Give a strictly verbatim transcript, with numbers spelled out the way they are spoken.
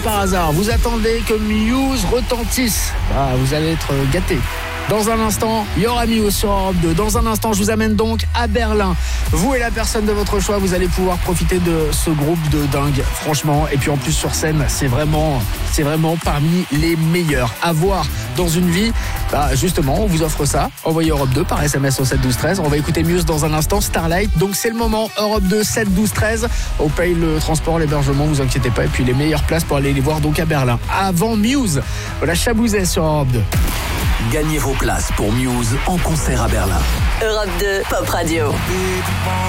Par hasard, vous attendez que Muse retentisse. Ah, vous allez être gâtés. Dans un instant, il y aura Muse sur Europe deux. Dans un instant, je vous amène donc à Berlin. Vous et la personne de votre choix, vous allez pouvoir profiter de ce groupe de dingue, franchement. Et puis en plus sur scène, c'est vraiment, c'est vraiment parmi les meilleurs à voir dans une vie. Bah justement, on vous offre ça. Envoyez Europe deux par S M S au sept douze treize. On va écouter Muse dans un instant, Starlight. Donc c'est le moment, Europe deux, sept douze treize. On paye le transport, l'hébergement, vous inquiétez pas. Et puis les meilleures places pour aller les voir donc à Berlin. Avant Muse, voilà Chabouzet sur Europe deux. Gagnez vos places pour Muse en concert à Berlin. Europe deux, Pop Radio.